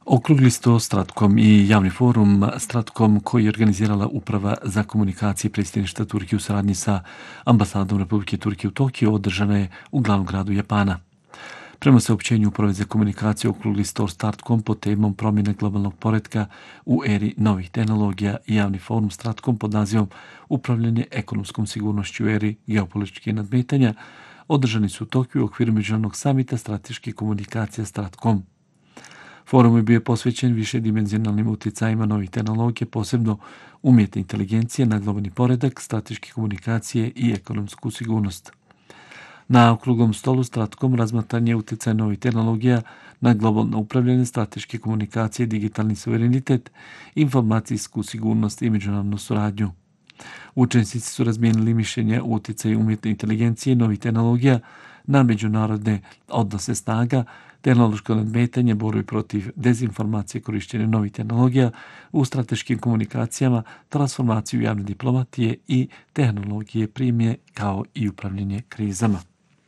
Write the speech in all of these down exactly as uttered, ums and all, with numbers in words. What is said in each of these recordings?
Okrugli sto Stratkom i javni forum Stratkom koji je organizirala Uprava za komunikacije predsjedništva Turke u saradnji sa ambasadom Republike Turke u Tokiju održana je u glavnom gradu Japana. Prema saopćenju Uprave za komunikaciju Okrugli sto Stratkom pod temom promjene globalnog poretka u eri novih tehnologija i javni forum Stratkom pod nazivom Upravljanje ekonomskom sigurnošću u eri geopolitičkih nadmetanja održani su u Tokiju u okviru međunarodnog samita strateške komunikacije Stratkom. Forum je bio posvećen višedimenzionalnim utjecajima novih tehnologija, posebno umjetne inteligencije na globalni poredak, strateške komunikacije i ekonomsku sigurnost. Na okruglom stolu Stratkom razmatran je utjecaj novih tehnologija na globalno upravljanje, strateške komunikacije, digitalni suverenitet, informacijsku sigurnost i međunarodnu suradnju. Učesnici su razmijenili mišljenja o utjecaju umjetne inteligencije i novih tehnologija na međunarodne odnose snaga, tehnološko nadmetanje, borbi protiv dezinformacije, korištenje novih tehnologija u strateškim komunikacijama, transformaciju javne diplomatije i tehnologije primje kao i upravljanje krizama.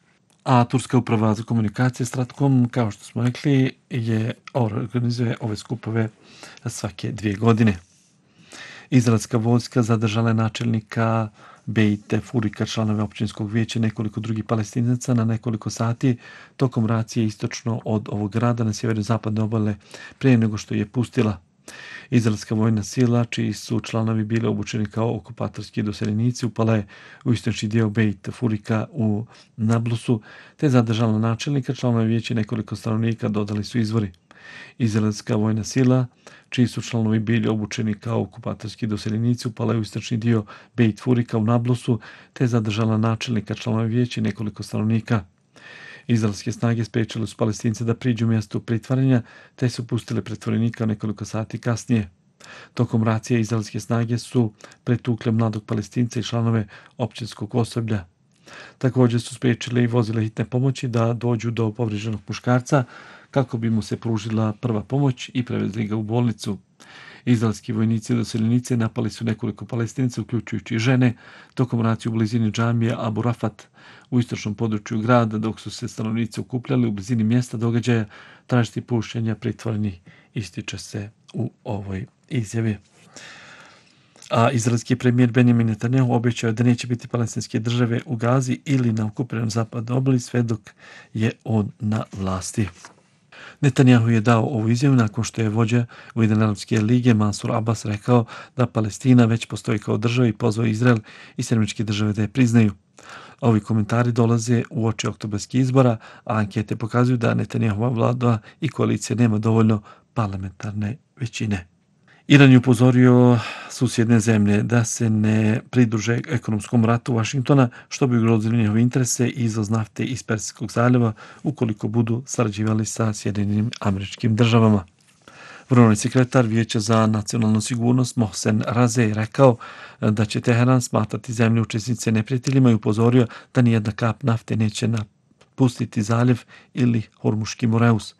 A Turska uprava za komunikacije Stratkom, kao što smo rekli, je organizuje ove skupove svake dvije godine. Izraelska vojska zadržala je načelnika Bejte Furika, članove općinskog vijeća, nekoliko drugih Palestinaca na nekoliko sati tokom racije istočno od ovog grada na sjeverozapadne obale prije nego što je pustila. Izraelska vojna sila, čiji su članovi bili obučeni kao okupatorski doseljenici, upala je u istočni dio Bejt Furika u Nablusu, te zadržala načelnika, članove vijeća nekoliko stanovnika, dodali su izvori. Izraelska vojna sila, čiji su članovi bili obučeni kao okupatorski doseljenici, upala je u istočni dio Bejt Furika u Nablusu, te zadržala načelnika, članove vijeća nekoliko stanovnika. Izraelske snage spriječile su Palestince da priđu mjestu pritvaranja, te su pustile pritvorenika nekoliko sati kasnije. Tokom racije izraelske snage su pretukle mladog Palestinca i članove općinskog osoblja. Također su spriječile i vozile hitne pomoći da dođu do povrijeđenog muškarca kako bi mu se pružila prva pomoć i prevezli ga u bolnicu. Izraelski vojnici i doseljenici napali su nekoliko Palestinaca, uključujući i žene, tokom racije u blizini džamije Abu Rafat u istočnom području grada, dok su se stanovnici okupljali u blizini mjesta događaja tražiti puštenja pritvorenih, ističe se u ovoj izjavi. A izraelski premijer Benjamin Netanjahu obećao je da neće biti palestinske države u Gazi ili na okupiranoj zapadnoj obali sve dok je on na vlasti. Netanjahu je dao ovu izjavu nakon što je vođa Ujedinjene arapske lige Mansur Abbas rekao da Palestina već postoji kao država i pozvao Izrael i Sjedinjene države da je priznaju. Ovi komentari dolaze u oči oktobarskih izbora, a ankete pokazuju da Netanjahova vlada i koalicija nema dovoljno parlamentarne većine. Iran je upozorio susjedne zemlje da se ne pridruže ekonomskom ratu Vašingtona, što bi ugrozilo njihove interese i izvoz nafte iz Persijskog zaljeva ukoliko budu sarađivali sa Sjedinjenim Američkim Državama. Vrhovni sekretar Vijeća za nacionalnu sigurnost Mohsen Razej rekao da će Teheran smatrati zemlje učesnice neprijateljima i upozorio da nijedna kap nafte neće napustiti zaljev ili Hormuški Moreus.